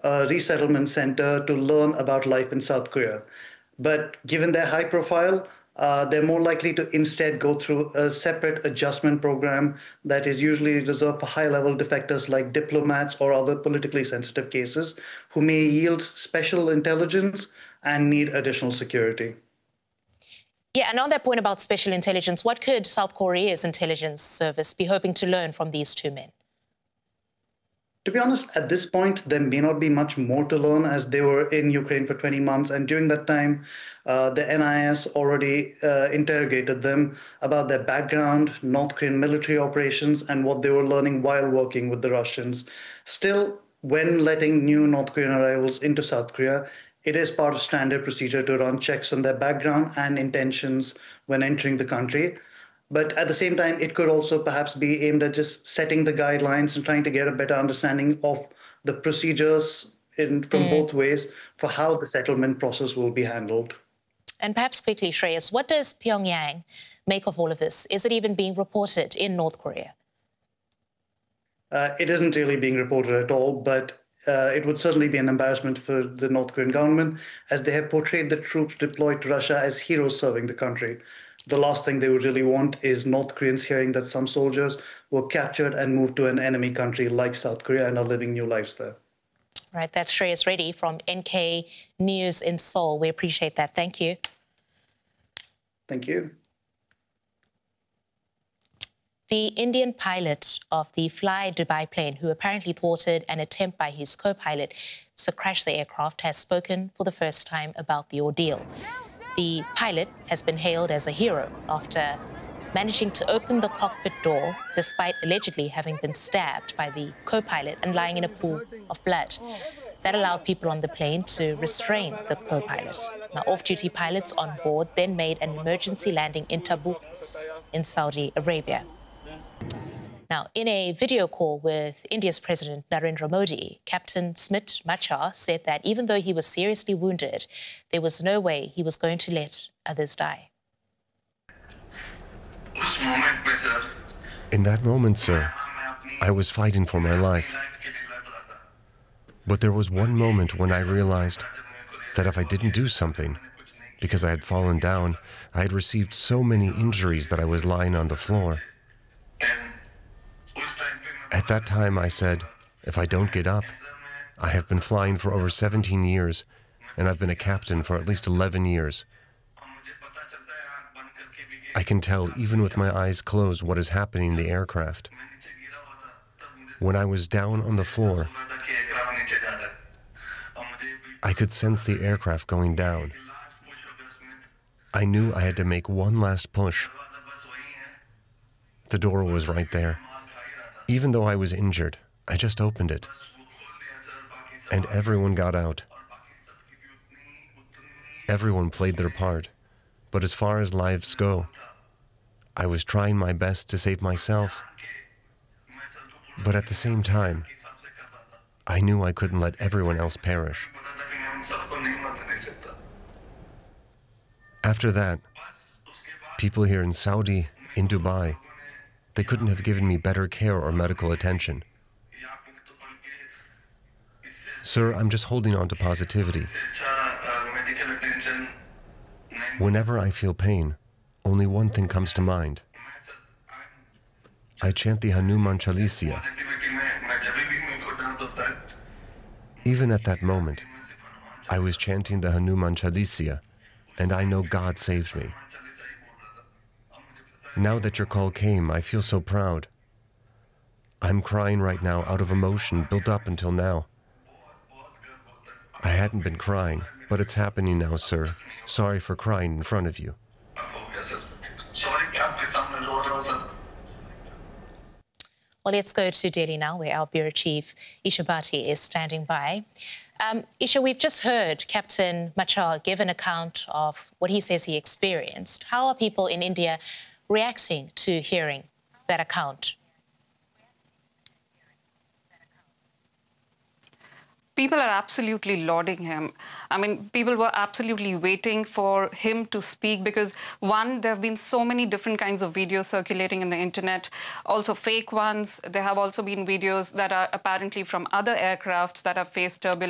a resettlement center to learn about life in South Korea. But given their high profile, they're more likely to instead go through a separate adjustment program that is usually reserved for high level defectors like diplomats or other politically sensitive cases who may yield special intelligence and need additional security. Yeah, and on that point about special intelligence, what could South Korea's intelligence service be hoping to learn from these two men? To be honest, at this point, there may not be much more to learn as they were in Ukraine for 20 months. And during that time, the NIS already interrogated them about their background, North Korean military operations, and what they were learning while working with the Russians. Still, when letting new North Korean arrivals into South Korea, it is part of standard procedure to run checks on their background and intentions when entering the country. But at the same time, it could also perhaps be aimed at just setting the guidelines and trying to get a better understanding of the procedures from both ways for how the settlement process will be handled. And perhaps quickly, Shreyas, what does Pyongyang make of all of this? Is it even being reported in North Korea? It isn't really being reported at all, but it would certainly be an embarrassment for the North Korean government, as they have portrayed the troops deployed to Russia as heroes serving the country. The last thing they would really want is North Koreans hearing that some soldiers were captured and moved to an enemy country like South Korea and are living new lives there. Right, that's Shreyas Reddy from NK News in Seoul. We appreciate that. Thank you. Thank you. The Indian pilot of the Fly Dubai plane, who apparently thwarted an attempt by his co-pilot to crash the aircraft, has spoken for the first time about the ordeal. The pilot has been hailed as a hero after managing to open the cockpit door despite allegedly having been stabbed by the co-pilot and lying in a pool of blood. That allowed people on the plane to restrain the co-pilot. Now, off-duty pilots on board then made an emergency landing in Tabuk in Saudi Arabia. Now, in a video call with India's President Narendra Modi, Captain Smit Machar said that even though he was seriously wounded, there was no way he was going to let others die. In that moment, sir, I was fighting for my life. But there was one moment when I realized that if I didn't do something, because I had fallen down, I had received so many injuries that I was lying on the floor. At that time, I said, if I don't get up, I have been flying for over 17 years, and I've been a captain for at least 11 years. I can tell, even with my eyes closed, what is happening in the aircraft. When I was down on the floor, I could sense the aircraft going down. I knew I had to make one last push. The door was right there. Even though I was injured, I just opened it. And everyone got out. Everyone played their part. But as far as lives go, I was trying my best to save myself. But at the same time, I knew I couldn't let everyone else perish. After that, people here in Saudi, in Dubai, they couldn't have given me better care or medical attention. Sir, I'm just holding on to positivity. Whenever I feel pain, only one thing comes to mind. I chant the Hanuman Chalisa. Even at that moment, I was chanting the Hanuman Chalisa, and I know God saved me. Now that your call came, I feel so proud. I'm crying right now out of emotion built up until now. I hadn't been crying, but it's happening now, sir. Sorry for crying in front of you. Well, let's go to Delhi now, where our Bureau Chief Isha Bhatti is standing by. Isha, we've just heard Captain Machar give an account of what he says he experienced. How are people in India reacting to hearing that account? People are absolutely lauding him. I mean, people were absolutely waiting for him to speak because, one, there have been so many different kinds of videos circulating in the internet, also fake ones. There have also been videos that are apparently from other aircrafts that have faced turbulence.